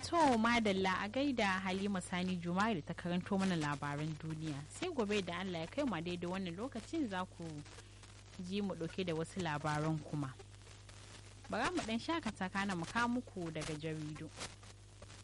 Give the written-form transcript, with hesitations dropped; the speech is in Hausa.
To madalla a gaida Halima Sani Jumai da ta karanto mana labaran duniya. Sai gobe da Allah ya kai mu daidai wannan lokacin za ku ji mu ɗauke da wasu labaran kuma. Bara mu ɗan shakata kana mu kawo muku daga jaridu.